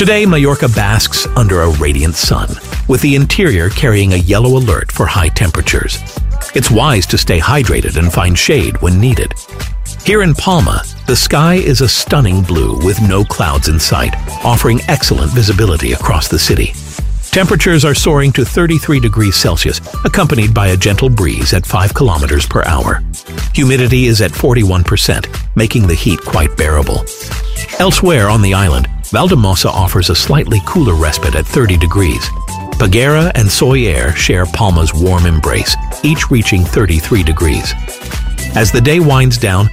Today, Mallorca basks under a radiant sun, with the interior carrying a yellow alert for high temperatures. It's wise to stay hydrated and find shade when needed. Here in Palma, the sky is a stunning blue with no clouds in sight, offering excellent visibility across the city. Temperatures are soaring to 33 degrees Celsius, accompanied by a gentle breeze at 5 kilometers per hour. Humidity is at 41%, making the heat quite bearable. Elsewhere on the island, Valldemossa offers a slightly cooler respite at 30 degrees. Peguera and Sóller share Palma's warm embrace, each reaching 33 degrees. As the day winds down,